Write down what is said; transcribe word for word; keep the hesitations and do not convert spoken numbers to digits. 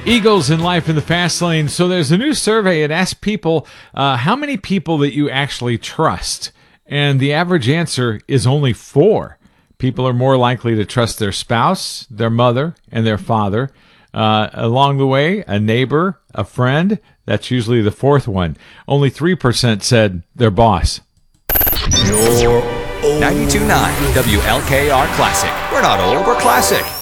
Eagles in life in the fast lane. So there's a new survey. It asks people uh, how many people that you actually trust. And the average answer is only four. People are more likely to trust their spouse, their mother, and their father. Uh, along the way, a neighbor, a friend. That's usually the fourth one. Only three percent said their boss. ninety-two point nine W L K R Classic. We're not old, we're classic.